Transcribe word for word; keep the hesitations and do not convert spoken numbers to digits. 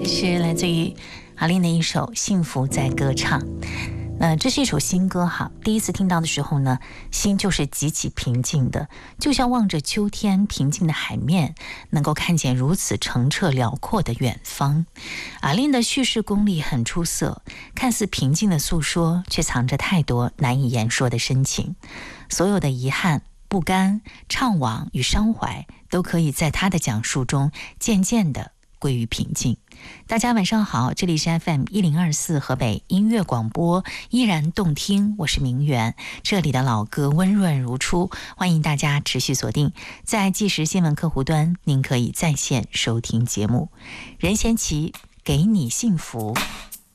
是来自于阿令的一首《幸福在歌唱》。那这是一首新歌哈，第一次听到的时候呢，心就是极其平静的，就像望着秋天平静的海面，能够看见如此澄澈辽阔的远方。阿令的叙事功力很出色，看似平静的诉说，却藏着太多难以言说的深情。所有的遗憾、不甘、怅惘与伤怀，都可以在他的讲述中渐渐地归于平静。大家晚上好，这里是 F M 一零二四河北音乐广播，依然动听，我是明媛，这里的老歌温润如初，欢迎大家持续锁定。在即时新闻客户端，您可以在线收听节目。任贤齐给你幸福。